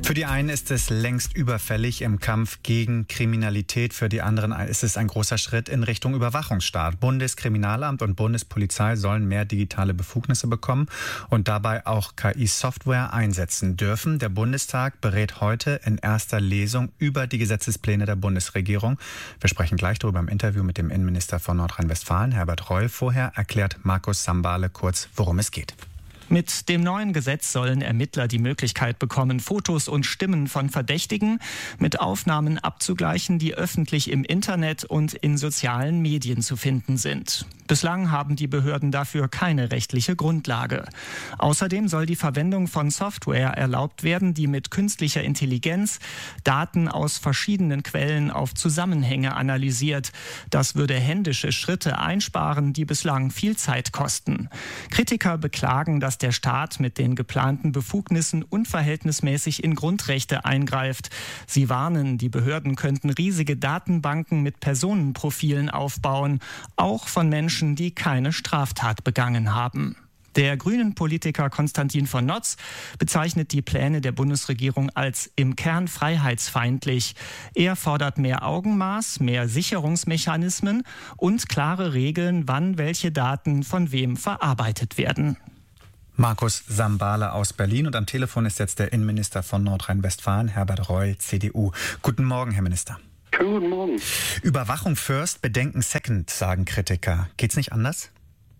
Für die einen ist es längst überfällig im Kampf gegen Kriminalität. Für die anderen ist es ein großer Schritt in Richtung Überwachungsstaat. Bundeskriminalamt und Bundespolizei sollen mehr digitale Befugnisse bekommen und dabei auch KI-Software einsetzen dürfen. Der Bundestag berät heute in erster Lesung über die Gesetzespläne der Bundesregierung. Wir sprechen gleich darüber im Interview mit dem Innenminister von Nordrhein-Westfalen, Herbert Reul. Vorher erklärt Markus Sambale kurz, worum es geht. Mit dem neuen Gesetz sollen Ermittler die Möglichkeit bekommen, Fotos und Stimmen von Verdächtigen mit Aufnahmen abzugleichen, die öffentlich im Internet und in sozialen Medien zu finden sind. Bislang haben die Behörden dafür keine rechtliche Grundlage. Außerdem soll die Verwendung von Software erlaubt werden, die mit künstlicher Intelligenz Daten aus verschiedenen Quellen auf Zusammenhänge analysiert. Das würde händische Schritte einsparen, die bislang viel Zeit kosten. Kritiker beklagen, dass der Staat mit den geplanten Befugnissen unverhältnismäßig in Grundrechte eingreift. Sie warnen, die Behörden könnten riesige Datenbanken mit Personenprofilen aufbauen, auch von Menschen, die keine Straftat begangen haben. Der Grünen-Politiker Konstantin von Notz bezeichnet die Pläne der Bundesregierung als im Kern freiheitsfeindlich. Er fordert mehr Augenmaß, mehr Sicherungsmechanismen und klare Regeln, wann welche Daten von wem verarbeitet werden. Markus Sambale aus Berlin und am Telefon ist jetzt der Innenminister von Nordrhein-Westfalen, Herbert Reul, CDU. Guten Morgen, Herr Minister. Schönen guten Morgen. Überwachung first, Bedenken second, sagen Kritiker. Geht's nicht anders?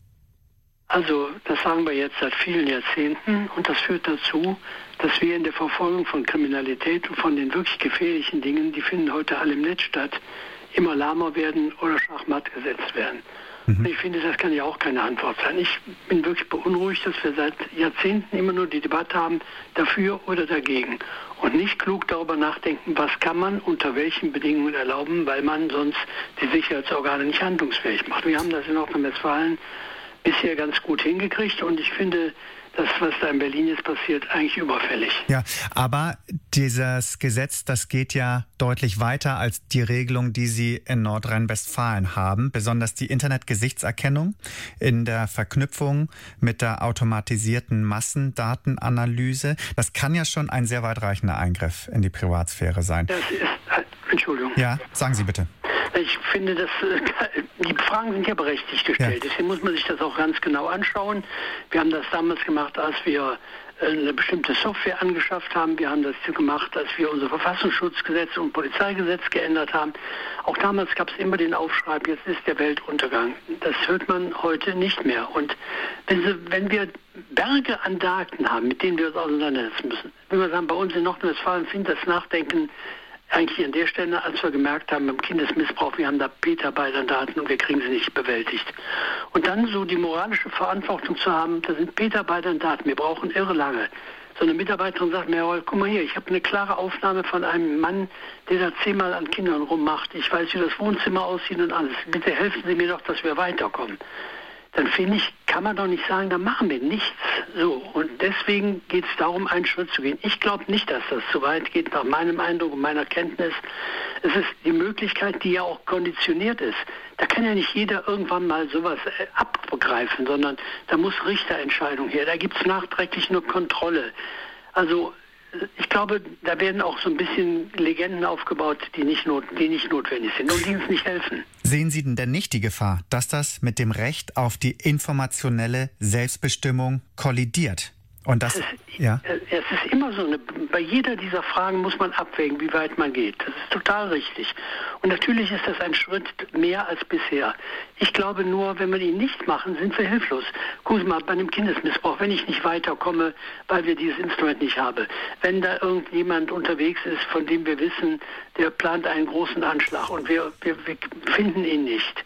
Also, das sagen wir jetzt seit vielen Jahrzehnten und das führt dazu, dass wir in der Verfolgung von Kriminalität und von den wirklich gefährlichen Dingen, die finden heute alle im Netz statt, immer lahmer werden oder schachmatt gesetzt werden. Und ich finde, das kann ja auch keine Antwort sein. Ich bin wirklich beunruhigt, dass wir seit Jahrzehnten immer nur die Debatte haben, dafür oder dagegen. Und nicht klug darüber nachdenken, was kann man unter welchen Bedingungen erlauben, weil man sonst die Sicherheitsorgane nicht handlungsfähig macht. Wir haben das in Nordrhein-Westfalen bisher ganz gut hingekriegt und ich finde, das, was da in Berlin jetzt passiert, eigentlich überfällig. Ja, aber dieses Gesetz, das geht ja deutlich weiter als die Regelung, die Sie in Nordrhein-Westfalen haben. Besonders die Internetgesichtserkennung in der Verknüpfung mit der automatisierten Massendatenanalyse. Das kann ja schon ein sehr weitreichender Eingriff in die Privatsphäre sein. Das ist, Entschuldigung. Ja, sagen Sie bitte. Ich finde, die Fragen sind ja berechtigt gestellt. Ja. Deswegen muss man sich das auch ganz genau anschauen. Wir haben das damals gemacht, als wir eine bestimmte Software angeschafft haben. Wir haben das gemacht, als wir unser Verfassungsschutzgesetz und Polizeigesetz geändert haben. Auch damals gab es immer den Aufschrei, jetzt ist der Weltuntergang. Das hört man heute nicht mehr. Und wenn wir Berge an Daten haben, mit denen wir uns auseinandersetzen müssen, wenn wir sagen, bei uns in Nordrhein-Westfalen findet das Nachdenken eigentlich an der Stelle, als wir gemerkt haben, beim Kindesmissbrauch, wir haben da Petabyte an Daten und wir kriegen sie nicht bewältigt. Und dann so die moralische Verantwortung zu haben, da sind Petabyte an Daten, wir brauchen irre lange. So eine Mitarbeiterin sagt mir, guck mal hier, ich habe eine klare Aufnahme von einem Mann, der da 10-mal an Kindern rummacht. Ich weiß, wie das Wohnzimmer aussieht und alles. Bitte helfen Sie mir doch, dass wir weiterkommen. Dann finde ich, kann man doch nicht sagen, da machen wir nichts. So, und deswegen geht es darum, einen Schritt zu gehen. Ich glaube nicht, dass das zu weit geht, nach meinem Eindruck und meiner Kenntnis. Es ist die Möglichkeit, die ja auch konditioniert ist. Da kann ja nicht jeder irgendwann mal sowas abgreifen, sondern da muss Richterentscheidung her. Da gibt es nachträglich nur Kontrolle. Also ich glaube, da werden auch so ein bisschen Legenden aufgebaut, die nicht notwendig sind und die uns nicht helfen. Sehen Sie denn nicht die Gefahr, dass das mit dem Recht auf die informationelle Selbstbestimmung kollidiert? Und das, es ist immer so, bei jeder dieser Fragen muss man abwägen, wie weit man geht. Das ist total richtig. Und natürlich ist das ein Schritt mehr als bisher. Ich glaube nur, wenn wir ihn nicht machen, sind wir hilflos. Gucken Sie mal, bei einem Kindesmissbrauch, wenn ich nicht weiterkomme, weil wir dieses Instrument nicht haben. Wenn da irgendjemand unterwegs ist, von dem wir wissen, der plant einen großen Anschlag und wir finden ihn nicht,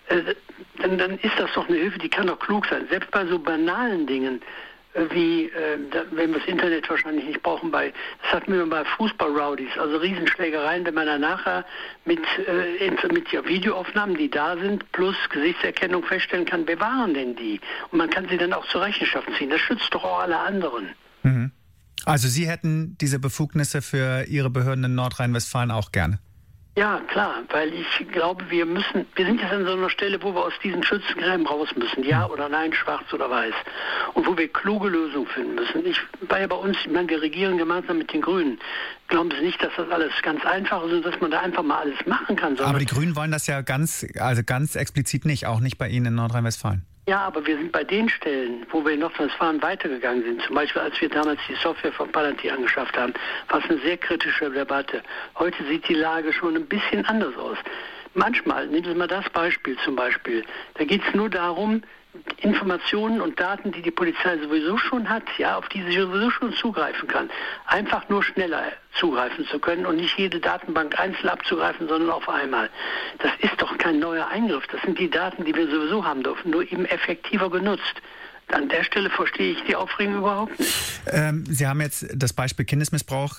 dann ist das doch eine Hilfe, die kann doch klug sein. Selbst bei so banalen Dingen, wie, wenn wir das Internet wahrscheinlich nicht brauchen, das hatten wir bei Fußball-Rowdies, also Riesenschlägereien, wenn man dann nachher mit Videoaufnahmen, die da sind, plus Gesichtserkennung feststellen kann, wer waren denn die? Und man kann sie dann auch zur Rechenschaft ziehen. Das schützt doch auch alle anderen. Also Sie hätten diese Befugnisse für Ihre Behörden in Nordrhein-Westfalen auch gerne? Ja, klar, weil ich glaube, wir sind jetzt an so einer Stelle, wo wir aus diesen Schützengräben raus müssen, ja oder nein, schwarz oder weiß, und wo wir kluge Lösungen finden müssen. Wir regieren gemeinsam mit den Grünen. Glauben Sie nicht, dass das alles ganz einfach ist und dass man da einfach mal alles machen kann? Aber die Grünen wollen das ja ganz explizit nicht, auch nicht bei Ihnen in Nordrhein-Westfalen. Ja, aber wir sind bei den Stellen, wo wir in Nordrhein-Westfalen weitergegangen sind. Zum Beispiel, als wir damals die Software von Palantir angeschafft haben, war es eine sehr kritische Debatte. Heute sieht die Lage schon ein bisschen anders aus. Manchmal, nehmen Sie mal das Beispiel zum Beispiel, da geht es nur darum, Informationen und Daten, die die Polizei sowieso schon hat, ja, auf die sie sowieso schon zugreifen kann, einfach nur schneller zugreifen zu können und nicht jede Datenbank einzeln abzugreifen, sondern auf einmal. Das ist doch kein neuer Eingriff. Das sind die Daten, die wir sowieso haben dürfen, nur eben effektiver genutzt. An der Stelle verstehe ich die Aufregung überhaupt nicht. Sie haben jetzt das Beispiel Kindesmissbrauch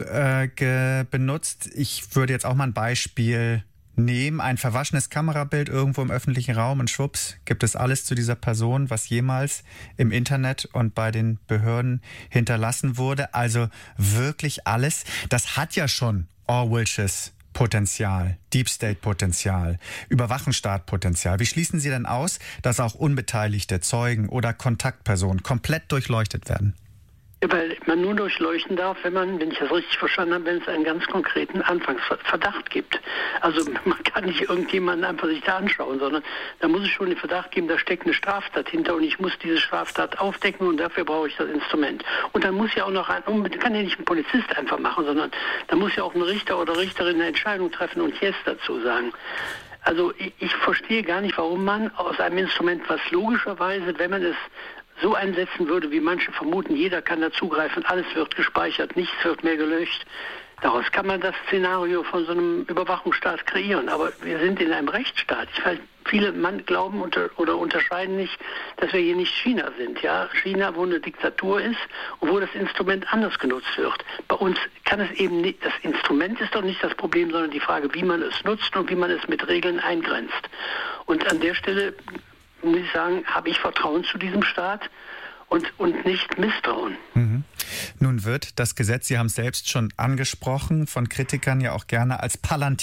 benutzt. Ich würde jetzt auch mal ein Beispiel nehmen, ein verwaschenes Kamerabild irgendwo im öffentlichen Raum und schwupps, gibt es alles zu dieser Person, was jemals im Internet und bei den Behörden hinterlassen wurde. Also wirklich alles. Das hat ja schon Orwellsches Potenzial, Deep State Potenzial, Überwachungsstaat-Potenzial. Wie schließen Sie denn aus, dass auch unbeteiligte Zeugen oder Kontaktpersonen komplett durchleuchtet werden? Weil man nur durchleuchten darf, wenn ich das richtig verstanden habe, wenn es einen ganz konkreten Anfangsverdacht gibt. Also man kann nicht irgendjemanden einfach sich da anschauen, sondern da muss es schon den Verdacht geben, da steckt eine Straftat hinter und ich muss diese Straftat aufdecken und dafür brauche ich das Instrument. Und dann muss ja auch noch kann ja nicht ein Polizist einfach machen, sondern da muss ja auch ein Richter oder Richterin eine Entscheidung treffen und Yes dazu sagen. Also ich verstehe gar nicht, warum man aus einem Instrument, was logischerweise, wenn man es so einsetzen würde, wie manche vermuten, jeder kann da zugreifen, alles wird gespeichert, nichts wird mehr gelöscht. Daraus kann man das Szenario von so einem Überwachungsstaat kreieren. Aber wir sind in einem Rechtsstaat. Viele glauben oder unterscheiden nicht, dass wir hier nicht China sind. Ja? China, wo eine Diktatur ist und wo das Instrument anders genutzt wird. Bei uns kann es eben nicht, das Instrument ist doch nicht das Problem, sondern die Frage, wie man es nutzt und wie man es mit Regeln eingrenzt. Und an der Stelle muss ich sagen, habe ich Vertrauen zu diesem Staat und nicht Misstrauen. Mhm. Nun wird das Gesetz, Sie haben es selbst schon angesprochen, von Kritikern ja auch gerne als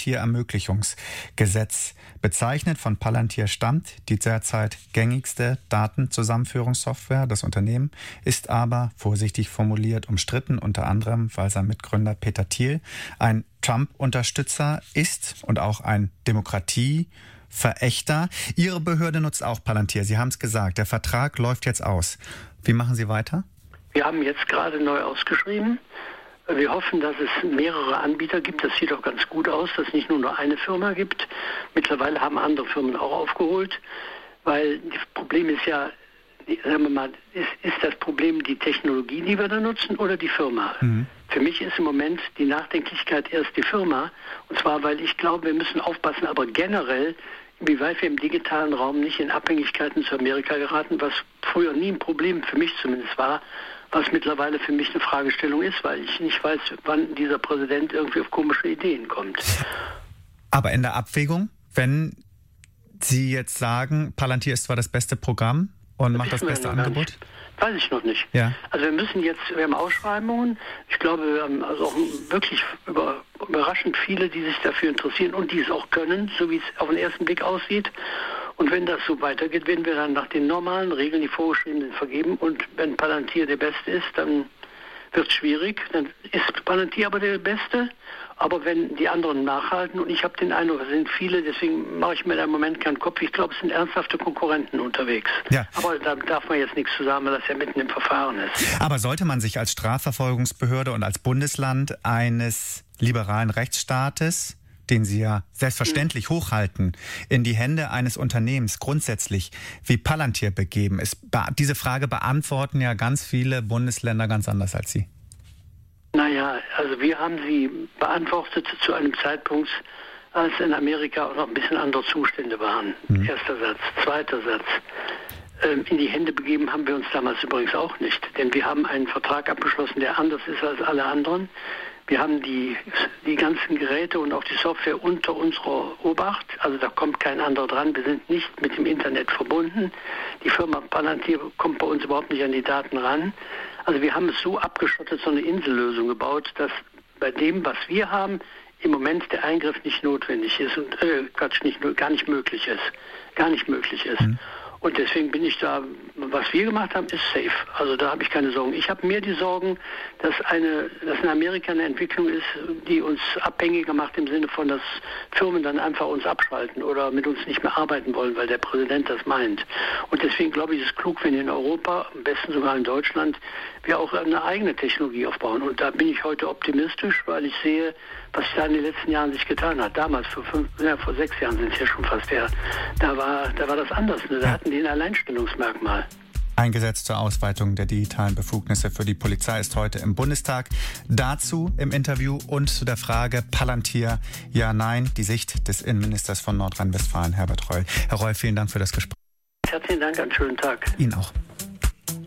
Palantir-Ermöglichungsgesetz bezeichnet. Von Palantir stammt die derzeit gängigste Datenzusammenführungssoftware. Das Unternehmen ist aber, vorsichtig formuliert, umstritten, unter anderem, weil sein Mitgründer Peter Thiel ein Trump-Unterstützer ist und auch ein Demokratieverächter. Ihre Behörde nutzt auch Palantir. Sie haben es gesagt, der Vertrag läuft jetzt aus. Wie machen Sie weiter? Wir haben jetzt gerade neu ausgeschrieben. Wir hoffen, dass es mehrere Anbieter gibt. Das sieht doch ganz gut aus, dass es nicht nur eine Firma gibt. Mittlerweile haben andere Firmen auch aufgeholt, weil das Problem ist ja, sagen wir mal, ist das Problem die Technologie, die wir da nutzen, oder die Firma? Mhm. Für mich ist im Moment die Nachdenklichkeit erst die Firma. Und zwar, weil ich glaube, wir müssen aufpassen, aber generell, inwieweit wir im digitalen Raum nicht in Abhängigkeiten zu Amerika geraten, was früher nie ein Problem für mich zumindest war, was mittlerweile für mich eine Fragestellung ist, weil ich nicht weiß, wann dieser Präsident irgendwie auf komische Ideen kommt. Aber in der Abwägung, wenn Sie jetzt sagen, Palantir ist zwar das beste Programm und macht das beste Angebot? Weiß ich noch nicht. Ja. Also wir haben Ausschreibungen. Ich glaube, wir haben also auch wirklich überraschend viele, die sich dafür interessieren und die es auch können, so wie es auf den ersten Blick aussieht. Und wenn das so weitergeht, werden wir dann nach den normalen Regeln, die vorgeschrieben sind, vergeben. Und wenn Palantir der Beste ist, dann wird es schwierig. Dann ist Palantir aber der Beste. Aber wenn die anderen nachhalten, und ich habe den Eindruck, es sind viele, deswegen mache ich mir da im Moment keinen Kopf. Ich glaube, es sind ernsthafte Konkurrenten unterwegs. Ja. Aber da darf man jetzt nichts zu sagen, weil das ja mitten im Verfahren ist. Aber sollte man sich als Strafverfolgungsbehörde und als Bundesland eines liberalen Rechtsstaates, den Sie ja selbstverständlich hochhalten, in die Hände eines Unternehmens grundsätzlich wie Palantir begeben? Diese Frage beantworten ja ganz viele Bundesländer ganz anders als Sie. Naja, also wir haben sie beantwortet zu einem Zeitpunkt, als in Amerika auch noch ein bisschen andere Zustände waren. Erster Satz. Zweiter Satz. In die Hände begeben haben wir uns damals übrigens auch nicht, denn wir haben einen Vertrag abgeschlossen, der anders ist als alle anderen. Wir haben die ganzen Geräte und auch die Software unter unserer Obacht, also da kommt kein anderer dran. Wir sind nicht mit dem Internet verbunden. Die Firma Palantir kommt bei uns überhaupt nicht an die Daten ran. Also wir haben es so abgeschottet, so eine Insellösung gebaut, dass bei dem, was wir haben, im Moment der Eingriff nicht notwendig ist und gar nicht möglich ist. Und deswegen bin ich da, was wir gemacht haben, ist safe. Also da habe ich keine Sorgen. Ich habe mehr die Sorgen, dass in Amerika eine Entwicklung ist, die uns abhängiger macht im Sinne von, dass Firmen dann einfach uns abschalten oder mit uns nicht mehr arbeiten wollen, weil der Präsident das meint. Und deswegen glaube ich, ist es klug, wenn in Europa, am besten sogar in Deutschland, wir auch eine eigene Technologie aufbauen. Und da bin ich heute optimistisch, weil ich sehe, was da in den letzten Jahren sich getan hat. Damals, vor 6 Jahren sind es ja schon fast her, da war das anders. Ne? Da hatten die ein Alleinstellungsmerkmal. Ein Gesetz zur Ausweitung der digitalen Befugnisse für die Polizei ist heute im Bundestag. Dazu im Interview und zu der Frage Palantir, ja, nein, die Sicht des Innenministers von Nordrhein-Westfalen, Herbert Reul. Herr Reul, vielen Dank für das Gespräch. Herzlichen Dank, einen schönen Tag. Ihnen auch.